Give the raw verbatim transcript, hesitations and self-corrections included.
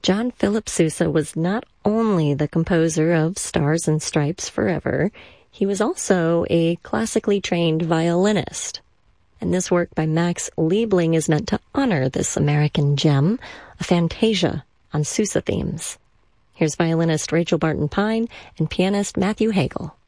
John Philip Sousa was not only the composer of Stars and Stripes Forever, he was also a classically trained violinist. And this work by Max Liebling is meant to honor this American gem, a fantasia on Sousa themes. Here's violinist Rachel Barton Pine and pianist Matthew Hagel.